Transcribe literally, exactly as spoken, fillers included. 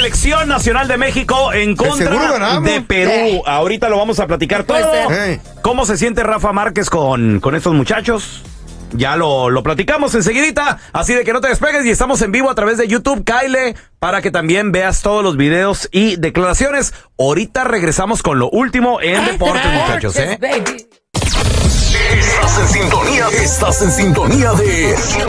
selección nacional de México en contra de Perú. Eh. Ahorita lo vamos a platicar todo. Eh. ¿Cómo se siente Rafa Márquez con, con estos muchachos? Ya lo, lo platicamos enseguidita, así de que no te despegues y estamos en vivo a través de YouTube, Kyle, para que también veas todos los videos y declaraciones. Ahorita regresamos con lo último en deportes, muchachos, ¿eh? Estás en sintonía, estás en sintonía de